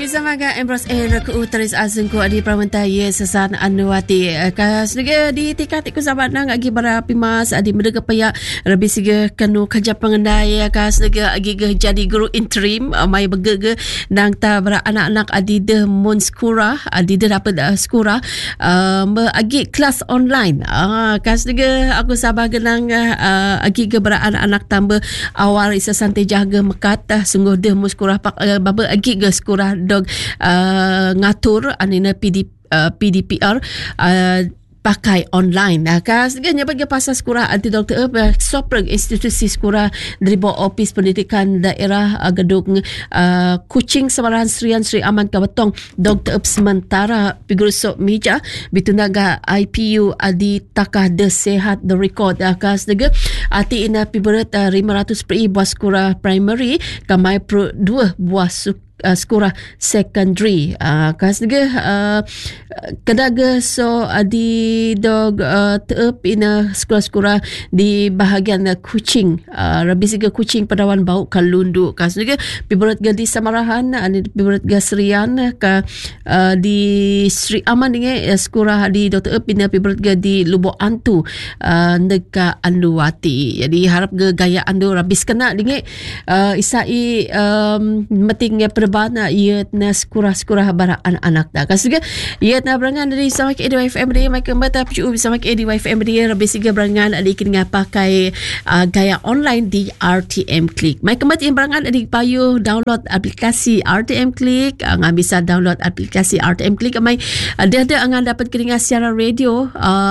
Bersama dengan Ambrose Air ke Utaris Azungku Adi Pramantaya Sesan Anuwati Kas juga di tika tiku sahabat nang agi bara pimas adi mendaga payak lebih siga kanu kerja pengendai kas juga agi jadi guru interim mai begege nang ta bara anak-anak adi de mun sekolah adi de dapat sekolah agi kelas online kas juga aku sabar genang agi ge bara anak-anak tambah awal isa santai jaga mekat sungguh de mun sekolah pak baba agi ge sekolah ngatur anina PDPR pakai online. Kas ganya bagi pasal sekolah anti Dr. Sopreg institusi sekolah dari bawah Ofis Pendidikan Daerah Gedung Kuching Semarahan Serian Sri Aman Kabatong Dr. sementara pigurusok meja bitunaga IPU adi takah de sehat the record kas dega ati ina piberat 500 per buah sekolah primary kamai pro 2 buah sekolah secondary kas juga kedaga so di dog teep ina sekolah-sekolah di bahagian Kuching rabis juga Kuching Padawan Bau Kalundu kas juga piberat ga di Samarahan piberat ga Serian ka di Sri Aman dinge sekolah di Dr. Ina piberat ga di Lubuk Antu neka Anduwati jadi harap ga gaya andu rabis kena dinge isai metingnya bana ia na sekurah-sekurah bara anak-anak dah kas juga ia na berangan dari sama ke EDYFM dia mai kembata PU bersama ke EDYFM dia lebih siga berangan adik kena pakai gaya online di RTM Click mai kembata yang berangan adik payu download aplikasi RTM Click ngan bisa download aplikasi RTM Click mai ada angan dapat keringat siaran radio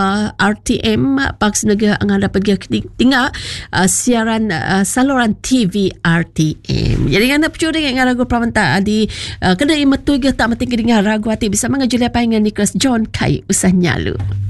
RTM paks negara angan dapat tinggal siaran saluran TV RTM jadi kan PU dengan ragu Pramanta di kena imetu ge tak mati keringan ragu hati bisa mengajuli apa dengan Nicholas John Kai usah nyalu.